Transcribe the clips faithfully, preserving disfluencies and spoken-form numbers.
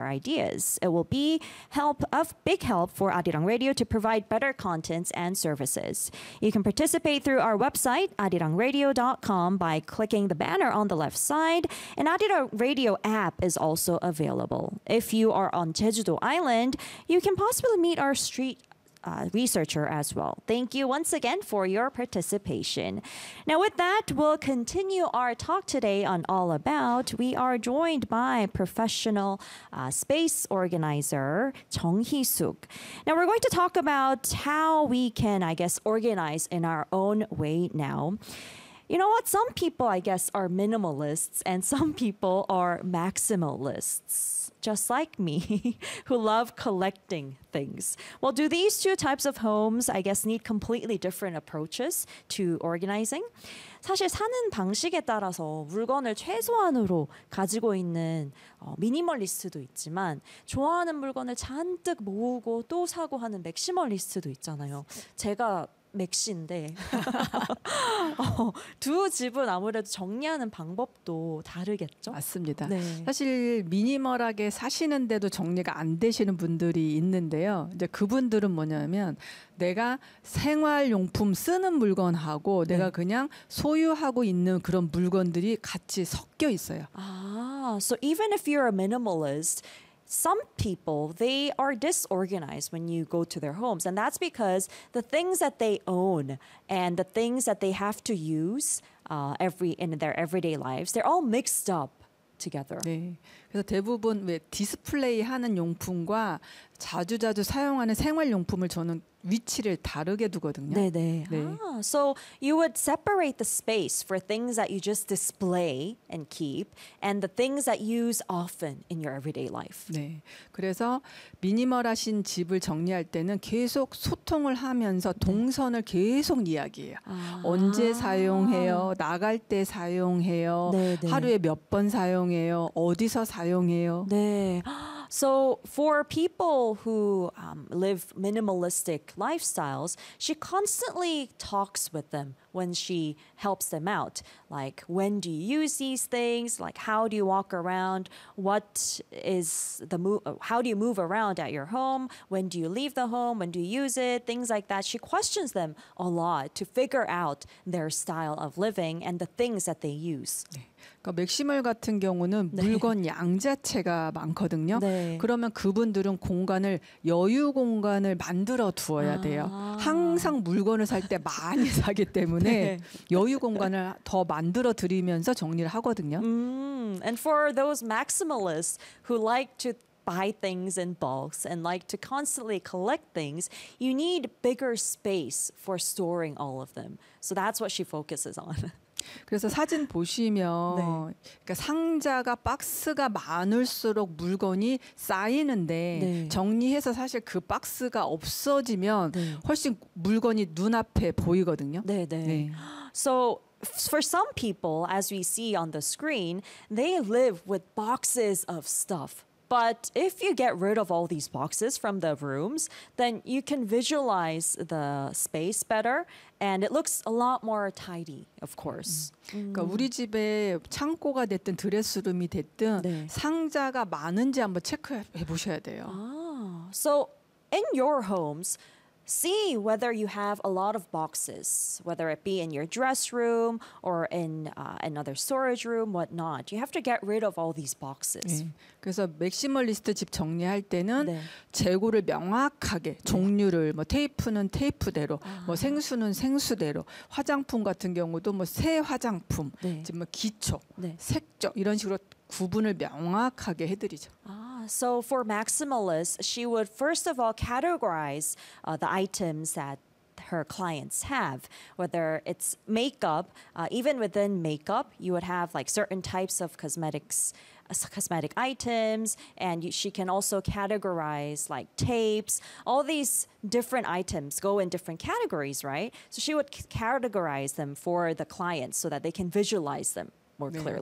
ideas. It will be help of big help for Arirang Radio to provide better contents and services. You can participate through our website, arirang radio dot com, by clicking the banner on the left side. An Arirang Radio app is also available. If you are on Jeju-do Island, you can possibly meet our street Uh, researcher as well. Thank you once again for your participation. Now with that, we'll continue our talk today on All About. We are joined by professional uh, space organizer Jung Hee-suk. Now we're going to talk about how we can, I guess, organize in our own way now. You know what? Some people, I guess, are minimalists and some people are maximalists, just like me, who love collecting things. Well, do these two types of homes, I guess, need completely different approaches to organizing? 사실 사는 방식에 따라서 물건을 최소한으로 가지고 있는 어, 미니멀리스트도 있지만 좋아하는 물건을 잔뜩 모으고 또 사고 하는 맥시멀리스트도 있잖아요. 제가 맥시인데 어, 두 집은 아무래도 정리하는 방법도 다르겠죠? 맞습니다. 네. 사실 미니멀하게 사시는데도 정리가 안 되시는 분들이 있는데요. 이제 그분들은 뭐냐면 내가 생활용품 쓰는 물건하고 네. 내가 그냥 소유하고 있는 그런 물건들이 같이 섞여 있어요. 아, so even if you're a minimalist, some people, they are disorganized when you go to their homes. And that's because the things that they own and the things that they have to use uh, every in their everyday lives, they're all mixed up together. 네. 그래서 대부분 왜 디스플레이 하는 용품과 자주자주 사용하는 생활용품을 저는 위치를 다르게 두거든요. 네네. 네. Ah, so you would separate the space for things that you just display and keep and the things that you use often in your everyday life. 네. 그래서 미니멀하신 집을 정리할 때는 계속 소통을 하면서 동선을 계속 이야기해요. 아. 언제 사용해요? 나갈 때 사용해요? 네네. 하루에 몇 번 사용해요? 어디서 사용해요? 네. So for people who um, live minimalistic lifestyles, she constantly talks with them when she helps them out. Like, when do you use these things? Like, how do you walk around? What is the move? How do you move around at your home? When do you leave the home? When do you use it? Things like that. She questions them a lot to figure out their style of living and the things that they use. 네. 그러니까 맥시멀 같은 경우는 네. 물건 양 자체가 많거든요. 네. 그러면 그분들은 공간을 여유 공간을 만들어 두어야 아. 돼요. 항상 물건을 살 때 많이 사기 때문에 네. 여유 공간을 더 만들어 드리면서 정리를 하거든요. Mm. And for those maximalists who like to buy things in bulks and like to constantly collect things, you need bigger space for storing all of them. So that's what she focuses on. 그래서 사진 보시면 네. 그러니까 상자가 박스가 많을수록 물건이 쌓이는데 네. 정리해서 사실 그 박스가 없어지면 네. 훨씬 물건이 눈앞에 보이거든요. 네, 네. 네. So for some people, as we see on the screen, they live with boxes of stuff. But if you get rid of all these boxes from the rooms, then you can visualize the space better and it looks a lot more tidy, of course. 음. 그러니까 우리 집에 창고가 됐든 드레스룸이 됐든 네. 상자가 많은지 한번 체크해 보셔야 돼요. Ah, so in your homes, see whether you have a lot of boxes, whether it be in your dress room or in uh, another storage room, whatnot. You have to get rid of all these boxes. 네. 그래서 맥시멀리스트 집 정리할 때는 네. 재고를 명확하게 종류를 뭐 테이프는 테이프대로, 아. 뭐 생수는 생수대로, 화장품 같은 경우도 뭐 새 화장품, 네. 지금 뭐 기초, 네. 색조 이런 식으로 구분을 명확하게 해드리죠. Ah, so for maximalists, she would first of all categorize uh, the items that her clients have, whether it's makeup, uh, even within makeup, you would have like certain types of cosmetics, uh, cosmetic items, and you, she can also categorize like tapes. All these different items go in different categories, right? So she would c- categorize them for the clients so that they can visualize them more 네. clearly.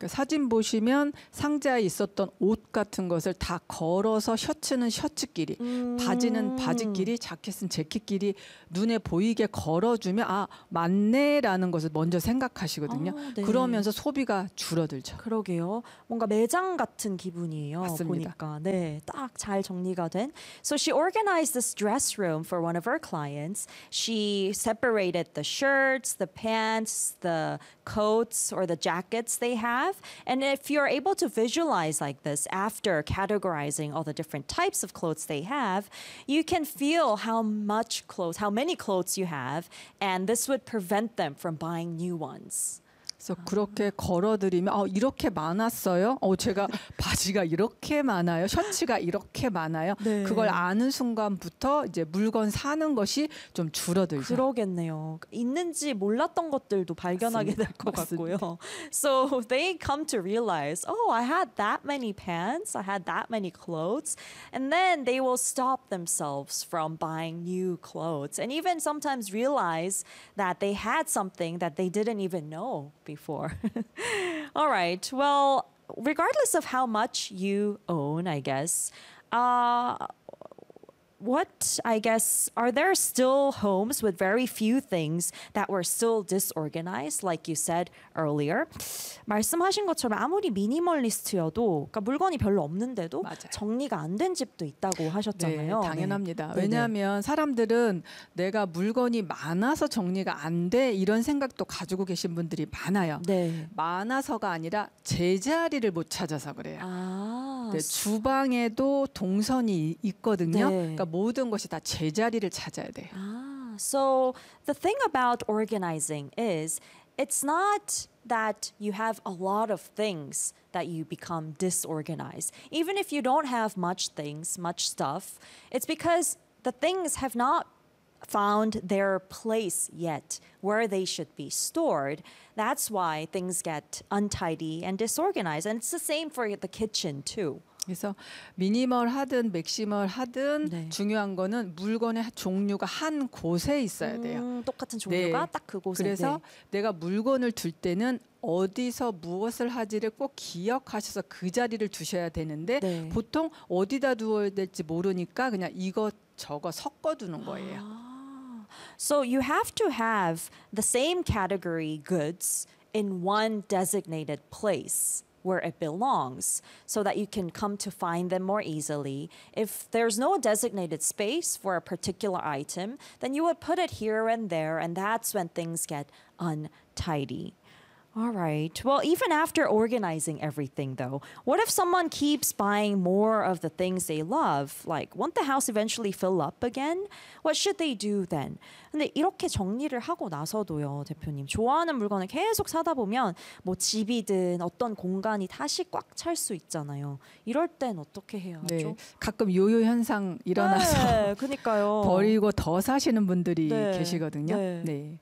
그 사진 보시면 상자에 있었던 옷 같은 것을 다 걸어서 셔츠는 셔츠끼리, 음. 바지는 바지끼리, 자켓은 재킷끼리 눈에 보이게 걸어주면 아 맞네라는 것을 먼저 생각하시거든요. 아, 네. 그러면서 소비가 줄어들죠. 그러게요. 뭔가 매장 같은 기분이에요. 맞습니다. 보니까 네, 딱 잘 정리가 된. So she organized this dress room for one of her clients. She separated the shirts, the pants, the coats or the jackets they have. And if you're able to visualize like this after categorizing all the different types of clothes they have, you can feel how much clothes, how many clothes you have, and this would prevent them from buying new ones. 그래서 그렇게 걸어드리면 어, 이렇게 많았어요. 어, 제가 바지가 이렇게 많아요. 셔츠가 이렇게 많아요. 네. 그걸 아는 순간부터 이제 물건 사는 것이 좀 줄어들죠. 그러겠네요. 있는지 몰랐던 것들도 발견하게 될 것 맞습니다. 같고요. So they come to realize, oh, I had that many pants, I had that many clothes, and then they will stop themselves from buying new clothes, and even sometimes realize that they had something that they didn't even know before. All right. Well, regardless of how much you own, I guess, uh, what, I guess, are there still homes with very few things that were still disorganized, like you said earlier? 말씀하신 것처럼 아무리 미니멀리스트여도, 그러니까 물건이 별로 없는데도 맞아요. 정리가 안 된 집도 있다고 하셨잖아요. 네, 당연합니다. 네. 왜냐하면 사람들은 내가 물건이 많아서 정리가 안 돼 이런 생각도 가지고 계신 분들이 많아요. 네. 많아서가 아니라 제자리를 못 찾아서 그래요. 아, 네, 주방에도 동선이 있거든요. 네. 그러니까 모든 것이 다 제자리를 찾아야 돼요. Ah, so the thing about organizing is it's not that you have a lot of things that you become disorganized. Even if you don't have much things, much stuff, it's because the things have not found their place yet where they should be stored. That's why things get untidy and disorganized. And it's the same for the kitchen too. 그래서 미니멀 하든 맥시멀 하든 네. 중요한 거는 물건의 종류가 한 곳에 있어야 돼요. 음, 똑같은 종류가 네. 딱 그곳에. 그래서 네. 내가 물건을 둘 때는 어디서 무엇을 하지를 꼭 기억하셔서 그 자리를 두셔야 되는데 네. 보통 어디다 두어야 될지 모르니까 그냥 이것 저것 섞어 두는 거예요. Ah. So you have to have the same category goods in one designated place where it belongs so that you can come to find them more easily. If there's no designated space for a particular item, then you would put it here and there, and that's when things get untidy. All right. Well, even after organizing everything, though, what if someone keeps buying more of the things they love? Like, won't the house eventually fill up again? What should they do then? 근데 이렇게 정리를 하고 나서도요, 대표님, 좋아하는 물건을 계속 사다 보면 뭐 집이든 어떤 공간이 다시 꽉 찰 수 있잖아요. 이럴 땐 어떻게 해야 하죠? 네, 가끔 요요 현상 일어나서 네, 그러니까요. 버리고 더 사시는 분들이 네, 계시거든요. 네. 네.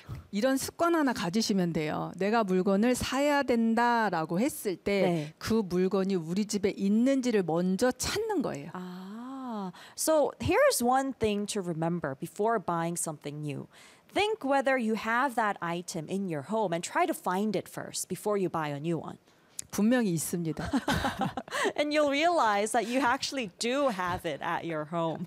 이런 습관 하나 가지시면 돼요. 내가 물건을 사야 된다라고 했을 때 그 네. 물건이 우리 집에 있는지를 먼저 찾는 거예요. Ah, so here's one thing to remember before buying something new. Think whether you have that item in your home and try to find it first before you buy a new one. 분명히 있습니다. And you'll realize that you actually do have it at your home.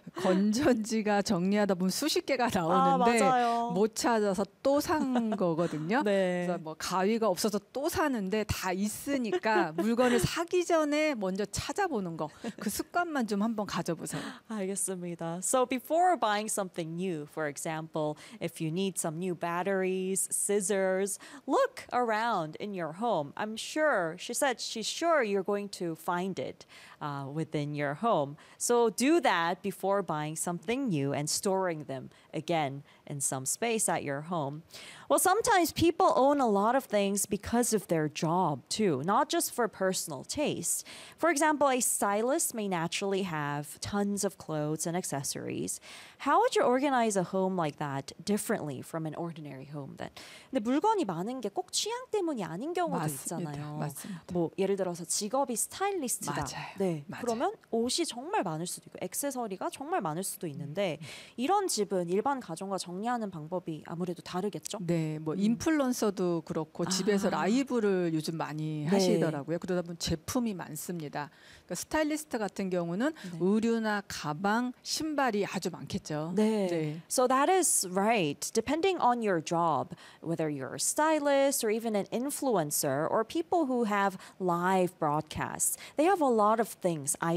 건전지가 정리하다 보면 수십 개가 나오는데 아, 맞아요. 못 찾아서 또 산 거거든요. 네. 그래서 뭐 가위가 없어서 또 사는데 다 있으니까 물건을 사기 전에 먼저 찾아보는 거. 그 습관만 좀 한번 가져보세요. 알겠습니다. So before buying something new, for example, if you need some new batteries, scissors, look around in your home. I'm sure, she said she's sure you're going to find it uh, within your home. So do that before buying something new and storing them again in some space at your home. Well, sometimes people own a lot of things because of their job too, not just for personal taste. For example, a stylist may naturally have tons of clothes and accessories. How would you organize a home like that differently from an ordinary home then? 근데 물건이 많은 게 꼭 취향 때문이 아닌 경우도 맞습니다. 있잖아요. 맞습니다. 뭐 예를 들어서 직업이 스타일리스트다. 맞아요. 네, 네. 맞아요. 그러면 옷이 정말 많을 수도 있고 액세서리가 정말 많을 수도 있는데 이런 집은 일반 가정과 정리하는 방법이 아무래도 다르겠죠? 네, 뭐 음. 인플루언서도 그렇고 집에서 아. 라이브를 요즘 많이 네. 하시더라고요. 그러다 보면 제품이 많습니다. 그러니까 스타일리스트 같은 경우는 네. 의류나 가방, 신발이 아주 많겠죠. 네. So that is right. Depending on your job, whether you're a stylist or even an influencer or people who have live broadcasts, they have a lot of things,